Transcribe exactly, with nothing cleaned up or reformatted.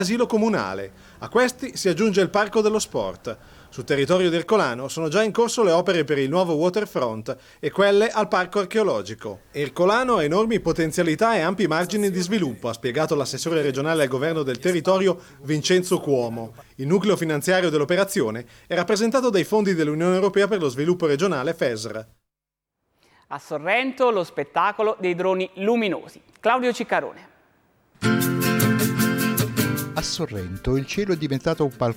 asilo comunale. A questi si aggiunge il Parco dello Sport. Sul territorio di Ercolano sono già in corso le opere per il nuovo waterfront e quelle al Parco Archeologico. Ercolano ha enormi potenzialità e ampi margini di sviluppo, ha spiegato l'assessore regionale al governo del territorio Vincenzo Cuomo. Il nucleo finanziario dell'operazione è rappresentato dai fondi dell'Unione Europea per lo sviluppo regionale F E S R. A Sorrento lo spettacolo dei droni luminosi. Claudio Ciccarone. A Sorrento il cielo è diventato un palco